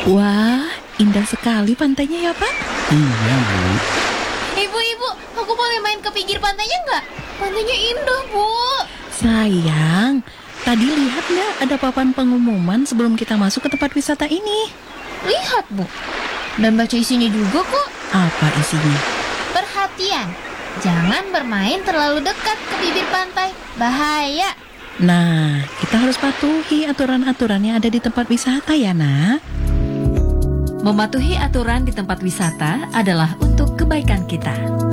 Wah, indah sekali pantainya ya, Pak. Iya, Bu. Ibu, aku boleh main ke pinggir pantainya nggak? Pantainya indah, Bu. Sayang, tadi lihat nggak ada papan pengumuman sebelum kita masuk ke tempat wisata ini? Lihat, Bu. Dan baca isinya juga kok. Apa isinya? Perhatian, jangan bermain terlalu dekat ke bibir pantai. Bahaya. Nah, kita harus patuhi aturan-aturan yang ada di tempat wisata ya, Nak. Mematuhi aturan di tempat wisata adalah untuk kebaikan kita.